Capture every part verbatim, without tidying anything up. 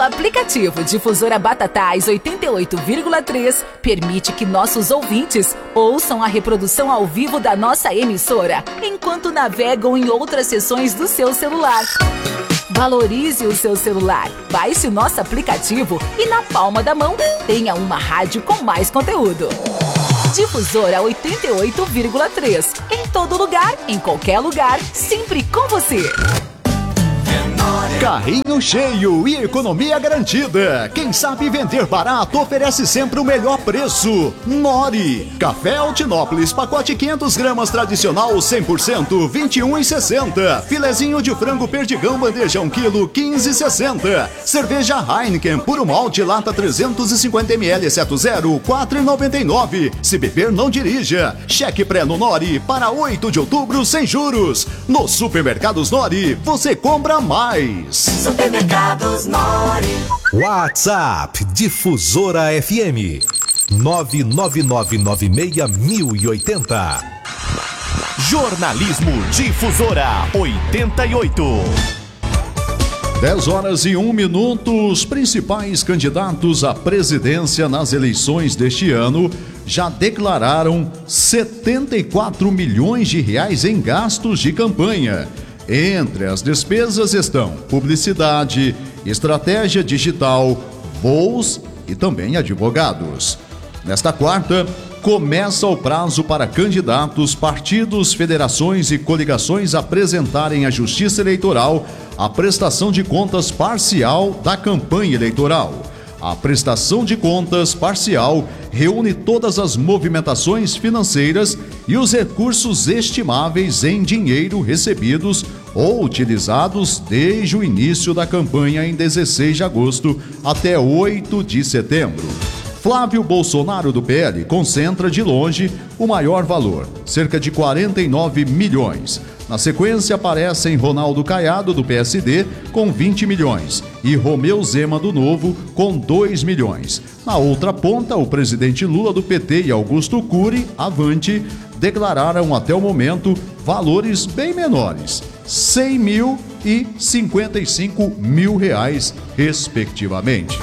aplicativo Difusora Batatais oitenta e oito vírgula três permite que nossos ouvintes ouçam a reprodução ao vivo da nossa emissora, enquanto navegam em outras seções do seu celular. Valorize o seu celular, baixe o nosso aplicativo e na palma da mão tenha uma rádio com mais conteúdo. Difusora oitenta e oito vírgula três. Em todo lugar, em qualquer lugar, sempre com você. Carrinho cheio e economia garantida. Quem sabe vender barato oferece sempre o melhor preço. Nori. Café Altinópolis, pacote quinhentas gramas tradicional cem por cento, vinte e um reais e sessenta centavos. Filezinho de frango perdigão bandeja um quilo, quinze reais e sessenta centavos. Cerveja Heineken puro malte lata trezentos e cinquenta mililitros exceto zero, quatro reais e noventa e nove centavos. Se beber não dirija. Cheque pré no Nori para oito de outubro sem juros. Nos supermercados Nori você compra mais. Supermercados Nori. WhatsApp Difusora F M nove nove nove nove seis mil e oitenta. Jornalismo Difusora oitenta e oito. dez horas e um minuto. Os principais candidatos à presidência nas eleições deste ano já declararam setenta e quatro milhões de reais em gastos de campanha. Entre as despesas estão publicidade, estratégia digital, voos e também advogados. Nesta quarta, começa o prazo para candidatos, partidos, federações e coligações apresentarem à Justiça Eleitoral a prestação de contas parcial da campanha eleitoral. A prestação de contas parcial reúne todas as movimentações financeiras e os recursos estimáveis em dinheiro recebidos ou utilizados desde o início da campanha em dezesseis de agosto até oito de setembro. Flávio Bolsonaro, do P L, concentra de longe o maior valor, cerca de quarenta e nove milhões. Na sequência aparecem Ronaldo Caiado, do P S D, com vinte milhões e Romeu Zema, do Novo, com dois milhões. Na outra ponta, o presidente Lula, do P T, e Augusto Cury, Avante, declararam até o momento valores bem menores, cem mil e cinquenta e cinco mil reais, respectivamente.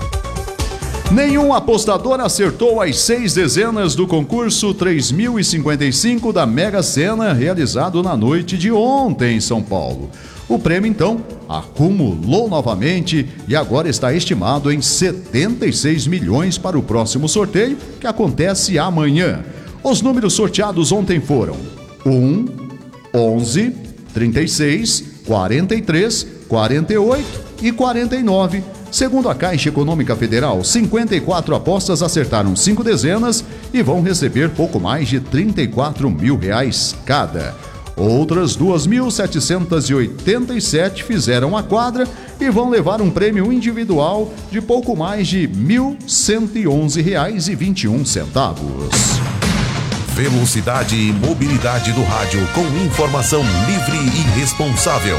Nenhum apostador acertou as seis dezenas do concurso três mil e cinquenta e cinco da Mega Sena, realizado na noite de ontem em São Paulo. O prêmio, então, acumulou novamente e agora está estimado em setenta e seis milhões para o próximo sorteio, que acontece amanhã. Os números sorteados ontem foram um, onze, trinta e seis, quarenta e três, quarenta e oito e quarenta e nove. Segundo a Caixa Econômica Federal, cinquenta e quatro apostas acertaram cinco dezenas e vão receber pouco mais de trinta e quatro mil reais cada. Outras duas mil setecentas e oitenta e sete fizeram a quadra e vão levar um prêmio individual de pouco mais de mil cento e onze reais e vinte e um centavos. Velocidade e mobilidade do rádio com informação livre e responsável.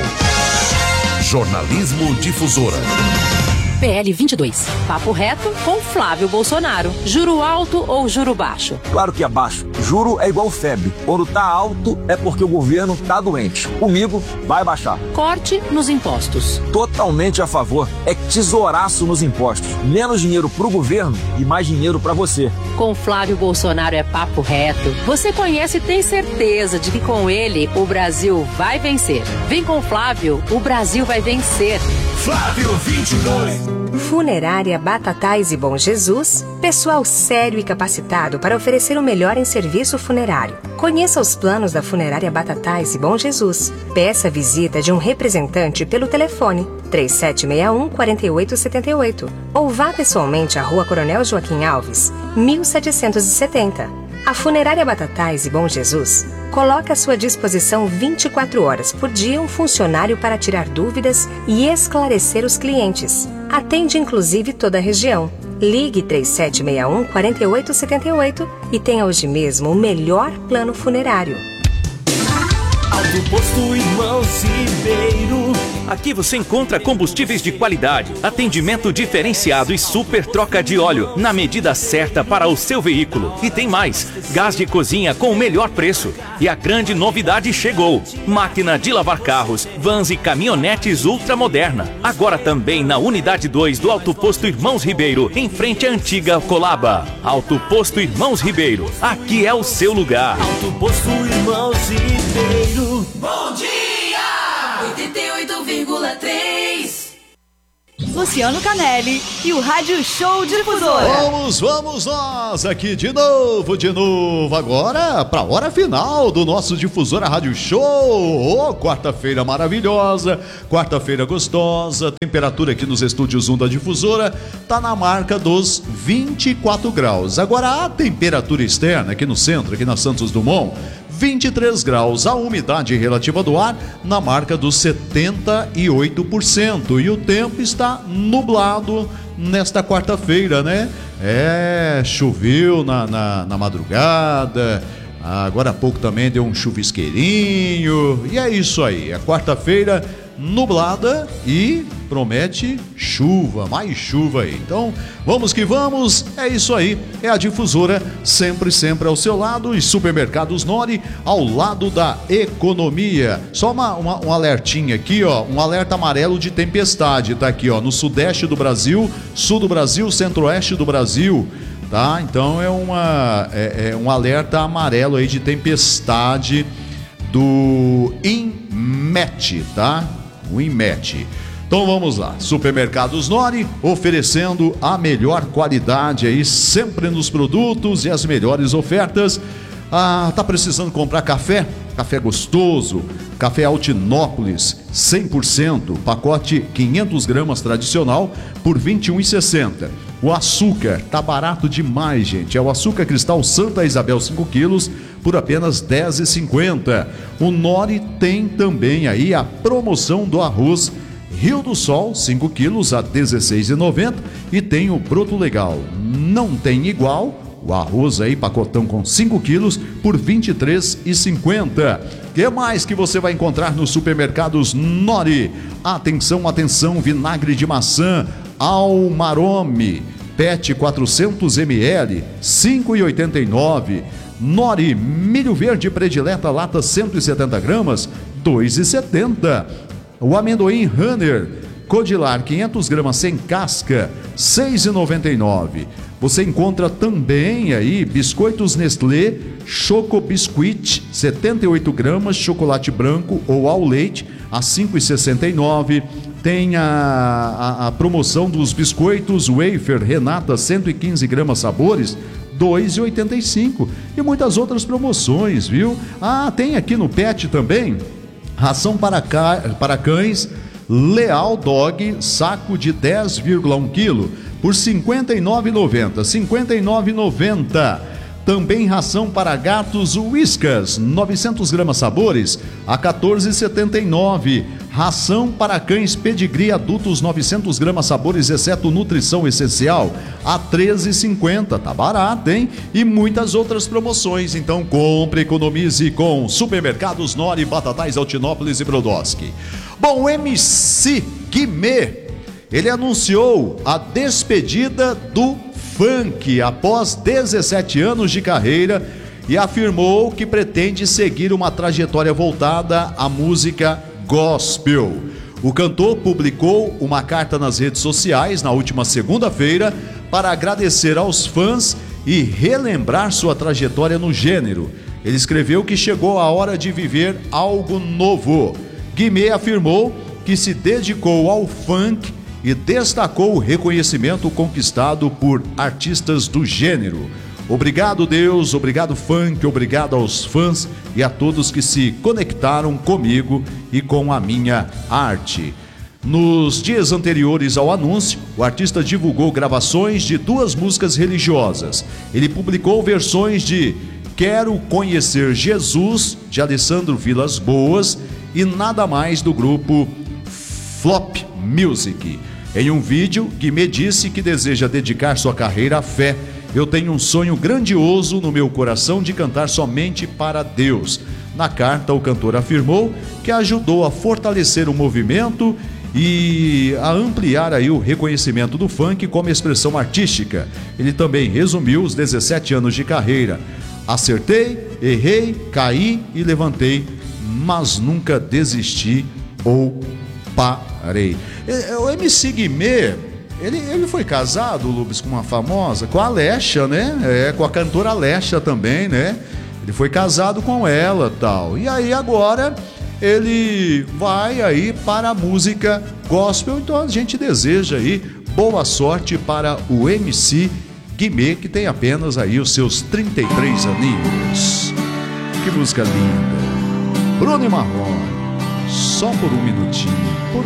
Jornalismo Difusora. P L vinte e dois. Papo reto com Flávio Bolsonaro. Juro alto ou juro baixo? Claro que é baixo. Juro é igual febre. Quando tá alto é porque o governo tá doente. Comigo vai baixar. Corte nos impostos. Totalmente a favor. É tesouraço nos impostos. Menos dinheiro pro governo e mais dinheiro pra você. Com Flávio Bolsonaro é papo reto. Você conhece e tem certeza de que com ele o Brasil vai vencer. Vem com Flávio, o Brasil vai vencer. Flávio vinte e dois. Funerária Batatais e Bom Jesus, pessoal sério e capacitado para oferecer o melhor em serviço funerário. Conheça os planos da Funerária Batatais e Bom Jesus. Peça a visita de um representante pelo telefone três sete seis um, quatro oito sete oito ou vá pessoalmente à Rua Coronel Joaquim Alves, mil setecentos e setenta. A Funerária Batatais e Bom Jesus coloca à sua disposição vinte e quatro horas por dia um funcionário para tirar dúvidas e esclarecer os clientes. Atende inclusive toda a região. Ligue três sete seis um, quatro oito sete oito e tenha hoje mesmo o melhor plano funerário. Alto Posto Irmãos Ribeiro. Aqui você encontra combustíveis de qualidade, atendimento diferenciado e super troca de óleo na medida certa para o seu veículo. E tem mais, gás de cozinha com o melhor preço. E a grande novidade chegou: máquina de lavar carros, vans e caminhonetes ultramoderna. Agora também na unidade dois do Alto Posto Irmãos Ribeiro, em frente à antiga Colaba. Alto Posto Irmãos Ribeiro, aqui é o seu lugar. Alto Posto Irmãos Ribeiro. Bom dia! oitenta e oito vírgula três. Luciano Canelli e o Rádio Show Difusora. Vamos, vamos nós aqui de novo, de novo, agora para a hora final do nosso Difusora Rádio Show. Oh, quarta-feira maravilhosa, quarta-feira gostosa, temperatura aqui nos estúdios um da Difusora tá na marca dos vinte e quatro graus. Agora a temperatura externa aqui no centro, aqui na Santos Dumont, vinte e três graus, a umidade relativa do ar na marca dos setenta e oito por cento e o tempo está nublado nesta quarta-feira, né? É, choveu na, na, na madrugada, agora há pouco também deu um chuvisqueirinho e é isso aí, a quarta-feira nublada e promete chuva, mais chuva aí. Então, vamos que vamos, é isso aí, é a Difusora, sempre, sempre ao seu lado, e Supermercados Nori, ao lado da economia. Só uma, uma, um alertinho aqui, ó, um alerta amarelo de tempestade, tá aqui, ó, no sudeste do Brasil, sul do Brasil, centro-oeste do Brasil, tá? Então é, uma, é, é um alerta amarelo aí de tempestade do INMET, tá? O INMET. Então vamos lá, Supermercados Nori, oferecendo a melhor qualidade aí, sempre nos produtos e as melhores ofertas. Ah, tá precisando comprar café? Café gostoso, café Altinópolis, cem por cento, pacote quinhentas gramas tradicional por vinte e um reais e sessenta centavos. O açúcar tá barato demais, gente. É o açúcar cristal Santa Isabel cinco quilos por apenas dez reais e cinquenta centavos. O Nori tem também aí a promoção do arroz Rio do Sol, cinco quilos a dezesseis reais e noventa centavos, e tem o Broto Legal. Não tem igual, o arroz aí, pacotão com cinco quilos por vinte e três reais e cinquenta centavos. O que mais que você vai encontrar nos Supermercados Nori? Atenção, atenção, vinagre de maçã Almarome, P E T quatrocentos mililitros, cinco reais e oitenta e nove centavos. Nori, milho verde predileta, lata cento e setenta gramas, dois reais e setenta centavos. O amendoim Runner Codilar, quinhentas gramas sem casca, seis reais e noventa e nove centavos. Você encontra também aí biscoitos Nestlé Choco Biscuit, setenta e oito gramas, chocolate branco ou ao leite, a cinco reais e sessenta e nove centavos. Tem a, a, a promoção dos biscoitos Wafer Renata, cento e quinze gramas sabores, dois reais e oitenta e cinco centavos. E muitas outras promoções, viu? Ah, tem aqui no Pet também ração para, ca... para cães Leal Dog, saco de dez vírgula um quilos por cinquenta e nove reais e noventa centavos. cinquenta e nove reais e noventa centavos. Também ração para gatos Whiskas, novecentas gramas sabores, a quatorze reais e setenta e nove centavos. Ração para cães Pedigree adultos, novecentas gramas sabores, exceto nutrição essencial, a treze reais e cinquenta centavos. Tá barato, hein? E muitas outras promoções. Então compre, economize com Supermercados Nori, Batatais, Altinópolis e Brodowski. Bom, o M C Guimê, ele anunciou a despedida do funk após dezessete anos de carreira e afirmou que pretende seguir uma trajetória voltada à música gospel. O cantor publicou uma carta nas redes sociais na última segunda-feira para agradecer aos fãs e relembrar sua trajetória no gênero. Ele escreveu que chegou a hora de viver algo novo. Guimê afirmou que se dedicou ao funk e destacou o reconhecimento conquistado por artistas do gênero. Obrigado, Deus, obrigado, funk, obrigado aos fãs e a todos que se conectaram comigo e com a minha arte. Nos dias anteriores ao anúncio, o artista divulgou gravações de duas músicas religiosas. Ele publicou versões de Quero Conhecer Jesus, de Alessandro Vilas Boas, e Nada Mais, do grupo Flop Music. Em um vídeo, Guimê disse que deseja dedicar sua carreira à fé. Eu tenho um sonho grandioso no meu coração de cantar somente para Deus. Na carta, o cantor afirmou que ajudou a fortalecer o movimento e a ampliar aí o reconhecimento do funk como expressão artística. Ele também resumiu os dezessete anos de carreira. Acertei, errei, caí e levantei, mas nunca desisti ou parei. O M C Guimê, ele, ele foi casado, Lubes, com uma famosa, com a Alexa, né? É, com a cantora Alexa também, né? Ele foi casado com ela, tal. E aí agora ele vai aí para a música gospel. Então a gente deseja aí boa sorte para o M C Guimê, que tem apenas aí os seus trinta e três aninhos. Que música linda. Bruno e Marrone, só por um minutinho. Por